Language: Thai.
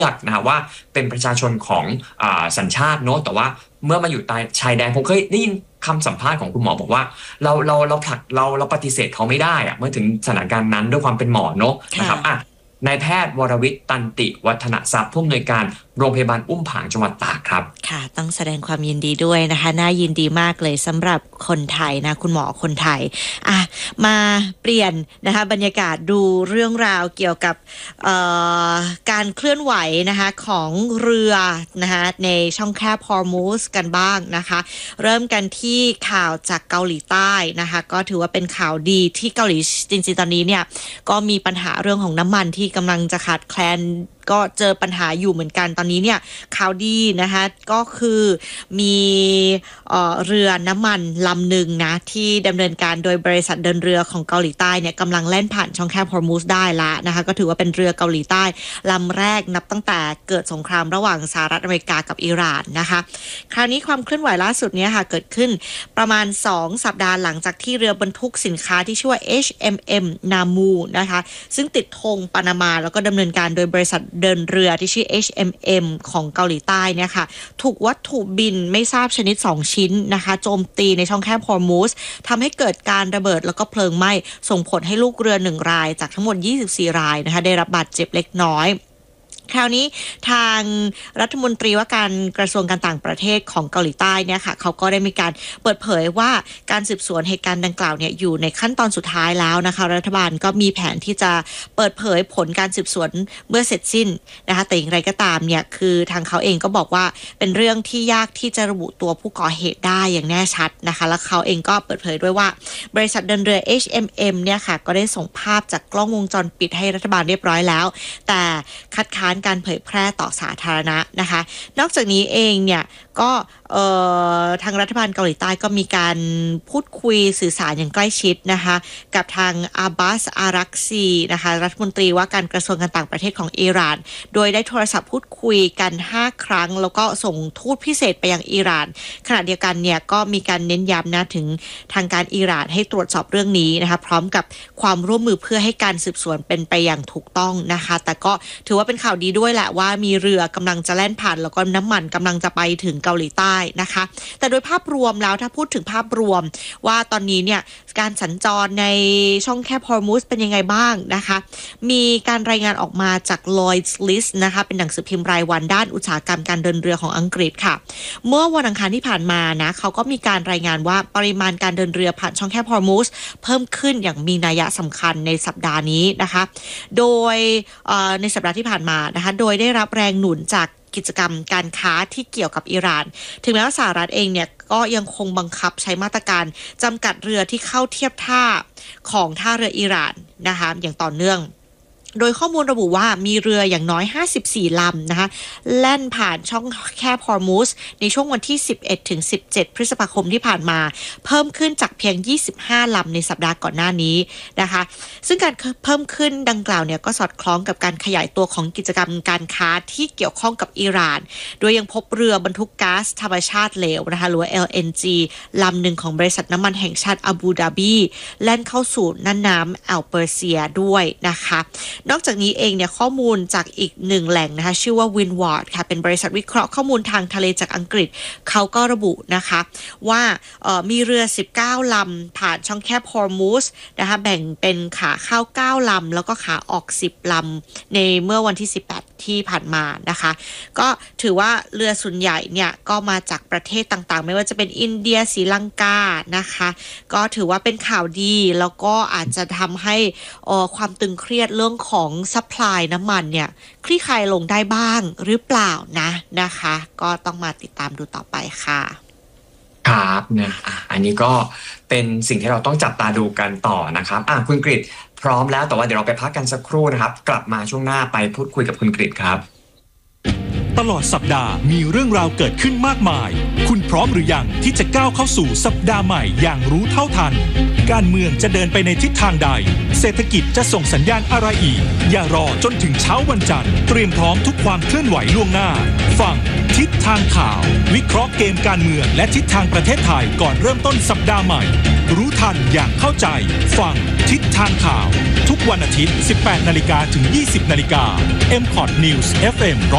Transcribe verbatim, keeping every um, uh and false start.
กนะว่าเป็นประชาชนของอ่าสัญชาติเนาะแต่ว่าเมื่อมาอยู่ใต้ชายแดนผมเคยได้ยินคำสัมภาษณ์ของคุณหมอบอกว่าเราเราเราผลักเราเราปฏิเสธเขาไม่ได้อะเมื่อถึงสถานการณ์นั้นด้วยความเป็นหมอเนาะนะครับอ่ะนายแพทย์วรวิทย์ตันติวัฒนทรัพย์ผู้อำนวยการโรงพยาบาลอุ้มผางจังหวัดตากครับค่ะต้องแสดงความยินดีด้วยนะคะน่ายินดีมากเลยสำหรับคนไทยนะคุณหมอคนไทยอ่ะมาเปลี่ยนนะคะบรรยากาศดูเรื่องราวเกี่ยวกับการเคลื่อนไหวนะคะของเรือนะคะในช่องแคบฮอร์มุสกันบ้างนะคะเริ่มกันที่ข่าวจากเกาหลีใต้นะคะก็ถือว่าเป็นข่าวดีที่เกาหลีจริงๆตอนนี้เนี่ยก็มีปัญหาเรื่องของน้ำมันที่กำลังจะขาดแคลนก็เจอปัญหาอยู่เหมือนกันตอนนี้เนี่ยข่าวดีนะคะก็คือมีเอ่อเรือน้ำมันลำหนึ่งนะที่ดำเนินการโดยบริษัทเดินเรือของเกาหลีใต้เนี่ยกำลังแล่นผ่านช่องแคบฮอร์มุสได้ละนะคะก็ถือว่าเป็นเรือเกาหลีใต้ลำแรกนับตั้งแต่เกิดสงครามระหว่างสหรัฐอเมริกากับอิหร่านนะคะคราวนี้ความเคลื่อนไหวล่าสุดเนี่ยค่ะเกิดขึ้นประมาณสองสัปดาห์หลังจากที่เรือบรรทุกสินค้าที่ชื่อว่า เอช เอ็ม เอ็ม Namu นะคะซึ่งติดธงปานามาแล้วก็ดำเนินการโดยบริษัทเดินเรือที่ชื่อ เอช เอ็ม เอ็ม ของเกาหลีใต้เนี่ยค่ะถูกวัตถุบินไม่ทราบชนิดสองชิ้นนะคะโจมตีในช่องแคบฮอร์มุสทำให้เกิดการระเบิดแล้วก็เพลิงไหม้ส่งผลให้ลูกเรือหนึ่งรายจากทั้งหมดยี่สิบสี่รายนะคะได้รับบาดเจ็บเล็กน้อยคราวนี้ทางรัฐมนตรีว่าการกระทรวงการต่างประเทศของเกาหลีใต้เนี่ยค่ะเขาก็ได้มีการเปิดเผยว่าการสืบสวนเหตุการณ์ดังกล่าวเนี่ยอยู่ในขั้นตอนสุดท้ายแล้วนะคะรัฐบาลก็มีแผนที่จะเปิดเผยผลการสืบสวนเมื่อเสร็จสิ้นนะคะแต่อย่างไรก็ตามเนี่ยคือทางเขาเองก็บอกว่าเป็นเรื่องที่ยากที่จะระบุตัวผู้ก่อเหตุได้อย่างแน่ชัดนะคะแล้วเขาเองก็เปิดเผยด้วยว่าบริษัทเดินเรือ เอช เอ็ม เอ็ม เนี่ยค่ะก็ได้ส่งภาพจากกล้องวงจรปิดให้รัฐบาลเรียบร้อยแล้วแต่คัดค้านการเผยแพร่ต่อสาธารณะนะคะนอกจากนี้เองเนี่ยก็ทางรัฐบาลเกาหลีใต้ก็มีการพูดคุยสื่อสารอย่างใกล้ชิดนะคะกับทางอาบาสอารักซีนะคะรัฐมนตรีว่าการกระทรวงการต่างประเทศของอิหร่านโดยได้โทรศัพท์พูดคุยกันห้าครั้งแล้วก็ส่งทูตพิเศษไปยังอิหร่านขณะเดียวกันเนี่ยก็มีการเน้นย้ำนะถึงทางการอิหร่านให้ตรวจสอบเรื่องนี้นะคะพร้อมกับความร่วมมือเพื่อให้การสืบสวนเป็นไปอย่างถูกต้องนะคะแต่ก็ถือว่าเป็นข่าวดีด้วยแหละว่ามีเรือกำลังจะแล่นผ่านแล้วก็น้ำมันกำลังจะไปถึงเกาหลีใต้นะคะแต่โดยภาพรวมแล้วถ้าพูดถึงภาพรวมว่าตอนนี้เนี่ยการสัญจรในช่องแคบฮอร์มุสเป็นยังไงบ้างนะคะมีการรายงานออกมาจาก Lloyd's List นะคะเป็นหนังสือพิมพ์รายวันด้านอุตสาหกรรมการเดินเรือของอังกฤษค่ะเมื่อวันอังคารที่ผ่านมานะเขาก็มีการรายงานว่าปริมาณการเดินเรือผ่านช่องแคบฮอร์มุสเพิ่มขึ้นอย่างมีนัยสำคัญในสัปดาห์นี้นะคะโดยในสัปดาห์ที่ผ่านมานะคะโดยได้รับแรงหนุนจากกิจกรรมการค้าที่เกี่ยวกับอิหร่านถึงแม้ว่าสหรัฐเองเนี่ยก็ยังคงบังคับใช้มาตรการจำกัดเรือที่เข้าเทียบท่าของท่าเรืออิหร่านนะคะอย่างต่อเนื่องโดยข้อมูลระบุว่ามีเรืออย่างน้อยห้าสิบสี่ลำนะคะแล่นผ่านช่องแคบฮอร์มุสในช่วงวันที่สิบเอ็ดถึงสิบเจ็ดพฤษภาคมที่ผ่านมาเพิ่มขึ้นจากเพียงยี่สิบห้าลำในสัปดาห์ก่อนหน้านี้นะคะซึ่งการเพิ่มขึ้นดังกล่าวเนี่ยก็สอดคล้องกับการขยายตัวของกิจกรรมการค้าที่เกี่ยวข้องกับอิหร่านโดยยังพบเรือบรรทุกก๊าซธรรมชาติเหลวนะคะหรือว่า แอล เอ็น จี ลำหนึ่งของบริษัทน้ำมันแห่งชาติอาบูดาบีแล่นเข้าสู่น่านน้ำแอลเปอร์เซียด้วยนะคะนอกจากนี้เองเนี่ยข้อมูลจากอีกหนึ่งแหล่งนะคะชื่อว่า Windward ค่ะเป็นบริษัทวิเคราะห์ข้อมูลทางทะเลจากอังกฤษเขาก็ระบุนะคะว่ามีเรือสิบเก้าลำผ่านช่องแคบฮอร์มุสนะคะแบ่งเป็นขาเข้าเก้าลำแล้วก็ขาออกสิบลำในเมื่อวันที่สิบแปดที่ผ่านมานะคะก็ถือว่าเรือส่วนใหญ่เนี่ยก็มาจากประเทศต่างๆไม่ว่าจะเป็นอินเดียศรีลังกานะคะก็ถือว่าเป็นข่าวดีแล้วก็อาจจะทำให้ความตึงเครียดเรื่องของซัพพลายน้ำมันเนี่ยคลี่คลายลงได้บ้างหรือเปล่านะนะคะก็ต้องมาติดตามดูต่อไปค่ะครับเนี่ยอันนี้ก็เป็นสิ่งที่เราต้องจับตาดูกันต่อนะครับอ่ะคุณกฤษพร้อมแล้วแต่ว่าเดี๋ยวเราไปพักกันสักครู่นะครับกลับมาช่วงหน้าไปพูดคุยกับคุณกฤษครับตลอดสัปดาห์มีเรื่องราวเกิดขึ้นมากมายคุณพร้อมหรือยังที่จะก้าวเข้าสู่สัปดาห์ใหม่อย่างรู้เท่าทันการเมืองจะเดินไปในทิศทางใดเศรษฐกิจจะส่งสัญญาณอะไรอีกอย่ารอจนถึงเช้าวันจันทร์เตรียมพร้อมทุกความเคลื่อนไหวล่วงหน้าฟังทิศทางข่าววิเคราะห์เกมการเมืองและทิศทางประเทศไทยก่อนเริ่มต้นสัปดาห์ใหม่รู้ทันอย่างเข้าใจฟังทิศทางข่าวทุกวันอาทิตย์ สิบแปดนาฬิกา ถึง ยี่สิบนาฬิกา เอ็ม คอท News เอฟ เอ็ม